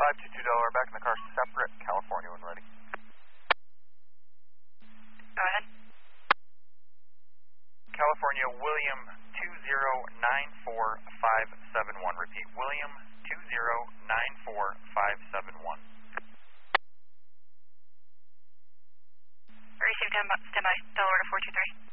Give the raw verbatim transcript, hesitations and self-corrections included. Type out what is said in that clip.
five two two Delaware, back in the car, separate, California when ready. Go ahead. California, William two zero nine four five seven one. Repeat, William two zero nine four five seven one. Received, stand by, Delaware to four two three.